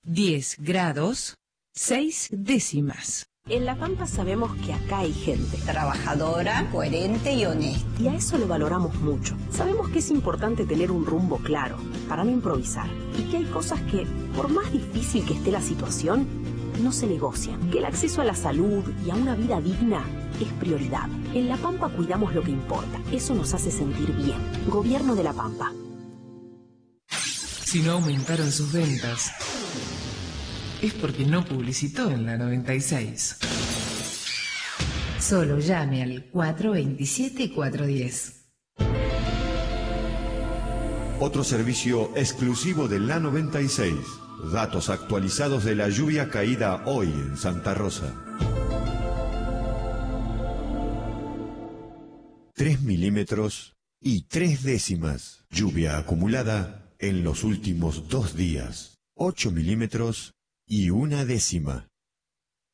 10 grados, 6 décimas. En La Pampa sabemos que acá hay gente trabajadora, coherente y honesta. Y a eso lo valoramos mucho. Sabemos que es importante tener un rumbo claro para no improvisar. Y que hay cosas que, por más difícil que esté la situación, no se negocian. Que el acceso a la salud y a una vida digna es prioridad. En La Pampa cuidamos lo que importa. Eso nos hace sentir bien. Gobierno de La Pampa. Si no aumentaron sus ventas, es porque no publicitó en la 96. Solo llame al 427-410. Otro servicio exclusivo de la 96. Datos actualizados de la lluvia caída hoy en Santa Rosa. 3 milímetros y 3 décimas. Lluvia acumulada en los últimos 2 días. 8 milímetros y 1 décima.